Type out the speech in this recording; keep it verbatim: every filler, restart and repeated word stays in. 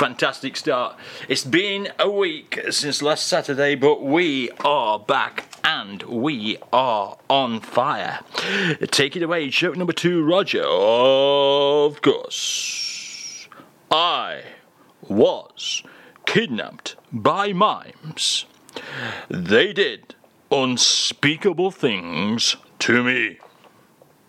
fantastic start. It's been a week since last Saturday, but we are back and we are on fire. Take it away, joke number two, Roger. Of course, I was kidnapped by mimes. They did unspeakable things to me.